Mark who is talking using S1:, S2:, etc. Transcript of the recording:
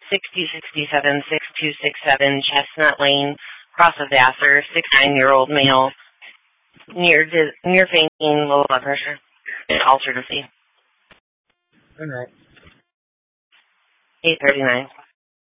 S1: 6067-6267 Chestnut Lane, Cross of Vassar, 69-year-old male, near fainting, low blood pressure, and altered C.
S2: All right.
S1: 839.